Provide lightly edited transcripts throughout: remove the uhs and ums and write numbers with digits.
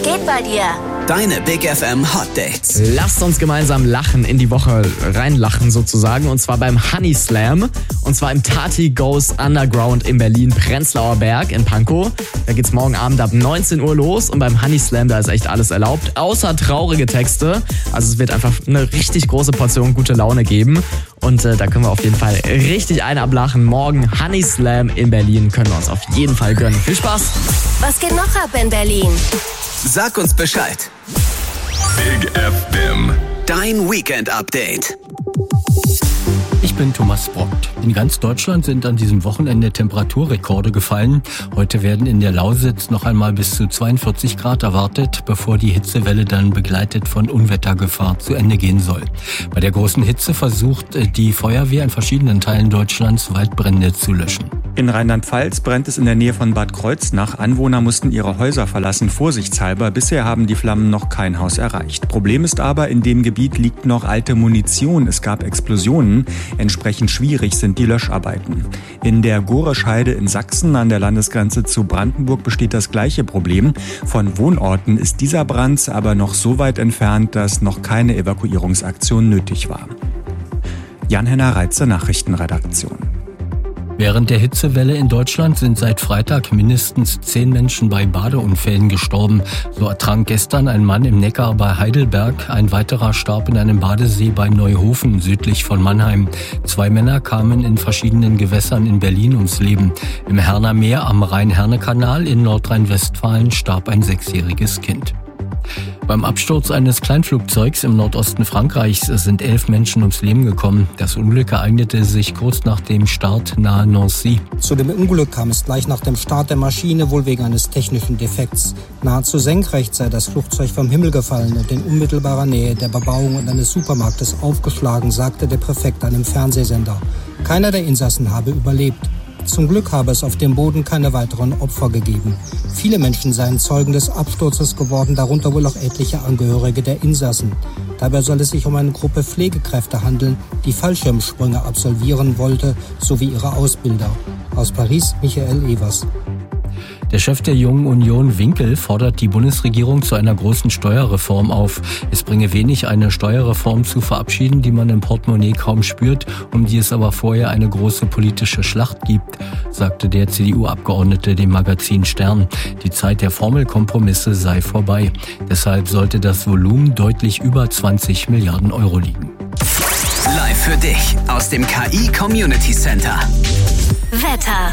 geht bei dir? Deine Big FM Hot Dates. Lasst uns gemeinsam lachen, in die Woche reinlachen sozusagen. Und zwar beim Honey Slam. Und zwar im Tati Goes Underground in Berlin, Prenzlauer Berg in Pankow. Da geht's morgen Abend ab 19 Uhr los. Und beim Honey Slam, da ist echt alles erlaubt. Außer traurige Texte. Also es wird einfach eine richtig große Portion gute Laune geben. Und da können wir auf jeden Fall richtig einen ablachen. Morgen Honey Slam in Berlin können wir uns auf jeden Fall gönnen. Viel Spaß! Was geht noch ab in Berlin? Sag uns Bescheid. Big FM. Dein Weekend-Update. Ich bin Thomas Brockt. In ganz Deutschland sind an diesem Wochenende Temperaturrekorde gefallen. Heute werden in der Lausitz noch einmal bis zu 42 Grad erwartet, bevor die Hitzewelle dann begleitet von Unwettergefahr zu Ende gehen soll. Bei der großen Hitze versucht die Feuerwehr in verschiedenen Teilen Deutschlands Waldbrände zu löschen. In Rheinland-Pfalz brennt es in der Nähe von Bad Kreuznach. Anwohner mussten ihre Häuser verlassen, vorsichtshalber. Bisher haben die Flammen noch kein Haus erreicht. Problem ist aber, in dem Gebiet liegt noch alte Munition. Es gab Explosionen. Entsprechend schwierig sind die Löscharbeiten. In der Gorescheide in Sachsen an der Landesgrenze zu Brandenburg besteht das gleiche Problem. Von Wohnorten ist dieser Brand aber noch so weit entfernt, dass noch keine Evakuierungsaktion nötig war. Jan-Henner Reitze, Nachrichtenredaktion. Während der Hitzewelle in Deutschland sind seit Freitag mindestens 10 Menschen bei Badeunfällen gestorben. So ertrank gestern ein Mann im Neckar bei Heidelberg. Ein weiterer starb in einem Badesee bei Neuhofen südlich von Mannheim. 2 Männer kamen in verschiedenen Gewässern in Berlin ums Leben. Im Herner Meer am Rhein-Herne-Kanal in Nordrhein-Westfalen starb ein 6-jähriges Kind. Beim Absturz eines Kleinflugzeugs im Nordosten Frankreichs sind 11 Menschen ums Leben gekommen. Das Unglück ereignete sich kurz nach dem Start nahe Nancy. Zu dem Unglück kam es gleich nach dem Start der Maschine, wohl wegen eines technischen Defekts. Nahezu senkrecht sei das Flugzeug vom Himmel gefallen und in unmittelbarer Nähe der Bebauung und eines Supermarktes aufgeschlagen, sagte der Präfekt einem Fernsehsender. Keiner der Insassen habe überlebt. Zum Glück habe es auf dem Boden keine weiteren Opfer gegeben. Viele Menschen seien Zeugen des Absturzes geworden, darunter wohl auch etliche Angehörige der Insassen. Dabei soll es sich um eine Gruppe Pflegekräfte handeln, die Fallschirmsprünge absolvieren wollte, sowie ihre Ausbilder. Aus Paris, Michael Evers. Der Chef der Jungen Union, Winkel, fordert die Bundesregierung zu einer großen Steuerreform auf. Es bringe wenig, eine Steuerreform zu verabschieden, die man im Portemonnaie kaum spürt, um die es aber vorher eine große politische Schlacht gibt, sagte der CDU-Abgeordnete dem Magazin Stern. Die Zeit der Formelkompromisse sei vorbei. Deshalb sollte das Volumen deutlich über 20 Milliarden Euro liegen. Live für dich aus dem KI Community Center. Wetter.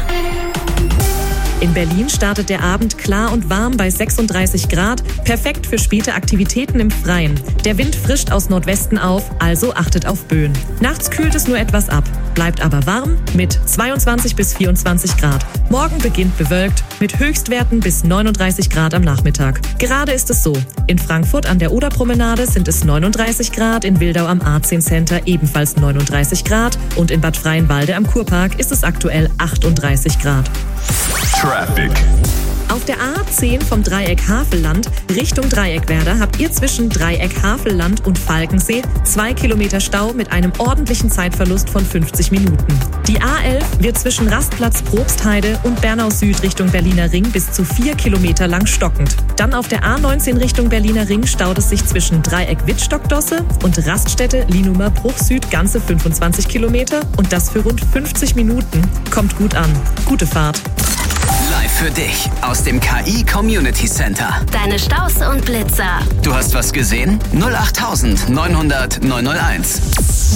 In Berlin startet der Abend klar und warm bei 36 Grad, perfekt für späte Aktivitäten im Freien. Der Wind frischt aus Nordwesten auf, also achtet auf Böen. Nachts kühlt es nur etwas ab, bleibt aber warm mit 22 bis 24 Grad. Morgen beginnt bewölkt mit Höchstwerten bis 39 Grad am Nachmittag. Gerade ist es so, in Frankfurt an der Oderpromenade sind es 39 Grad, in Wildau am A10 Center ebenfalls 39 Grad und in Bad Freienwalde am Kurpark ist es aktuell 38 Grad. Traffic. Auf der A10 vom Dreieck Havelland Richtung Dreieckwerder habt ihr zwischen Dreieck Havelland und Falkensee 2 Kilometer Stau mit einem ordentlichen Zeitverlust von 50 Minuten. Die A11 wird zwischen Rastplatz Probstheide und Bernau Süd Richtung Berliner Ring bis zu 4 Kilometer lang stockend. Dann auf der A19 Richtung Berliner Ring staut es sich zwischen Dreieck Wittstock-Dosse und Raststätte Linumer Bruch Süd ganze 25 Kilometer und das für rund 50 Minuten. Kommt gut an. Gute Fahrt. Live für dich aus dem KI Community Center. Deine Staus und Blitzer. Du hast was gesehen? 08900 901.